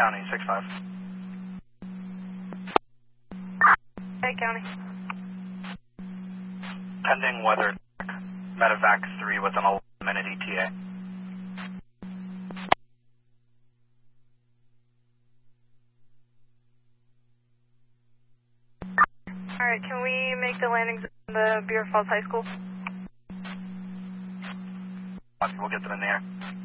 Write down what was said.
County, 6-5. Hey, County. Pending weather. Medevac 3 with an 11-minute ETA. Alright, can we make the landings in the Beer Falls High School? We'll get them in the air.